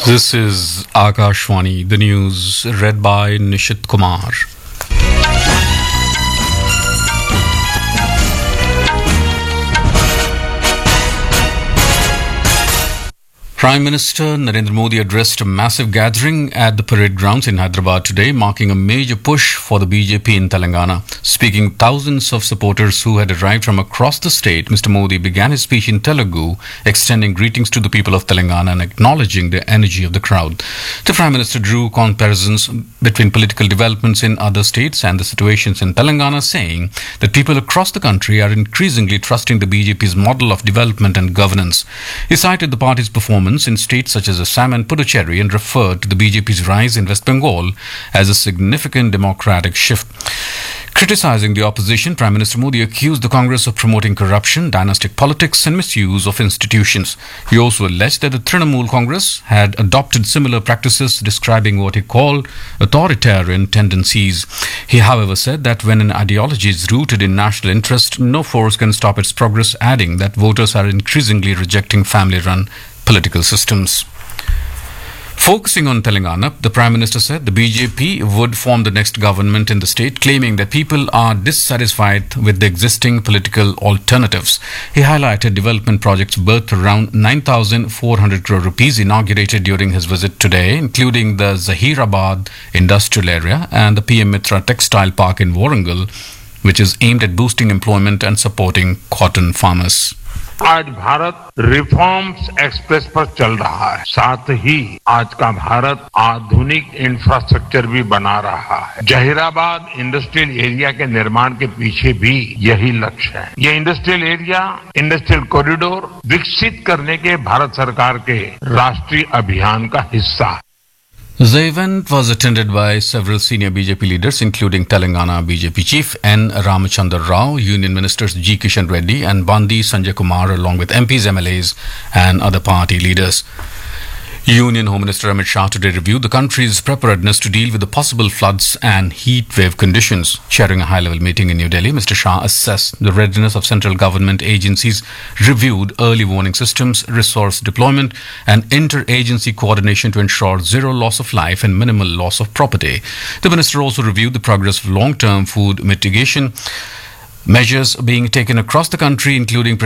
This is Akashwani, the news read by Nishit Kumar. Prime Minister Narendra Modi addressed a massive gathering at the parade grounds in Hyderabad today, marking a major push for the BJP in Telangana. Speaking to thousands of supporters who had arrived from across the state, Mr. Modi began his speech in Telugu, extending greetings to the people of Telangana and acknowledging the energy of the crowd. The Prime Minister drew comparisons between political developments in other states and the situations in Telangana, saying that people across the country are increasingly trusting the BJP's model of development and governance. He cited the party's performance in states such as Assam and Puducherry and referred to the BJP's rise in West Bengal as a significant democratic shift. Criticizing the opposition, Prime Minister Modi accused the Congress of promoting corruption, dynastic politics and misuse of institutions. He also alleged that the Trinamool Congress had adopted similar practices, describing what he called authoritarian tendencies. He, however, said that when an ideology is rooted in national interest, no force can stop its progress, adding that voters are increasingly rejecting family-run political systems. Focusing on Telangana, the Prime Minister said the BJP would form the next government in the state, claiming that people are dissatisfied with the existing political alternatives. He highlighted development projects worth around 9,400 crore rupees inaugurated during his visit today, including the Zahirabad industrial area and the PM Mitra textile park in Warangal, which is aimed at boosting employment and supporting cotton farmers. आज Bharat reforms express पर चल रहा है, साथ ही आज का भारत आधुनिक infrastructure भी बना रहा है। जहीराबाद इंडस्ट्रियल एरिया के निर्माण के पीछे भी यही लक्ष्य है। ये इंडस्ट्रियल एरिया, इंडस्ट्रियल कॉरिडोर विकसित करने के भारत सरकार के राष्ट्रीय अभियान का हिस्सा है। The event was attended by several senior BJP leaders, including Telangana BJP Chief N. Ramachandra Rao, Union Ministers G. Kishan Reddy and Bandi Sanjay Kumar, along with MPs, MLAs and other party leaders. Union Home Minister Amit Shah today reviewed the country's preparedness to deal with the possible floods and heat wave conditions. Chairing a high-level meeting in New Delhi, Mr. Shah assessed the readiness of central government agencies, reviewed early warning systems, resource deployment and inter-agency coordination to ensure zero loss of life and minimal loss of property. The minister also reviewed the progress of long-term food mitigation measures being taken across the country, including